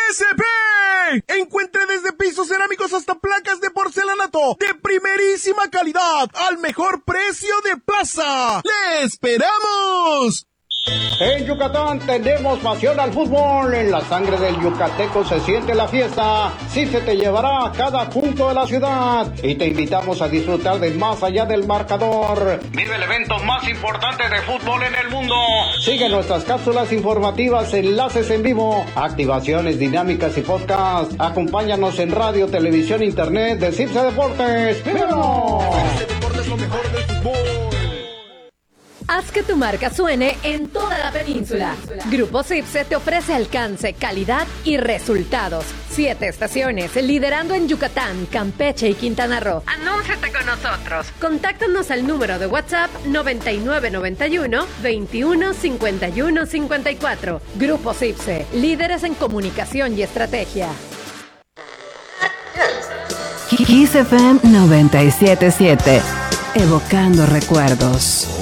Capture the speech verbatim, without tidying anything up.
S P. Encuentre desde pisos cerámicos hasta placas de porcelanato de primerísima calidad al mejor precio de plaza. ¡Le esperamos! En Yucatán tenemos pasión al fútbol. En la sangre del yucateco se siente la fiesta. Sí se te llevará a cada punto de la ciudad. Y te invitamos a disfrutar de más allá del marcador. Vive el evento más importante de fútbol en el mundo. Sigue nuestras cápsulas informativas, enlaces en vivo, activaciones dinámicas y podcast. Acompáñanos en radio, televisión, internet de Cipse Deportes. ¡Vívanos! Cipse Deportes, lo mejor del fútbol. Haz que tu marca suene en toda la península. Grupo Cipse te ofrece alcance, calidad y resultados. Siete estaciones, liderando en Yucatán, Campeche y Quintana Roo. Anúnciate con nosotros. Contáctanos al número de WhatsApp noventa y nueve noventa y uno veintiuno cincuenta y uno cincuenta y cuatro. Grupo Cipse, líderes en comunicación y estrategia. Kiss F M noventa y siete punto siete, evocando recuerdos.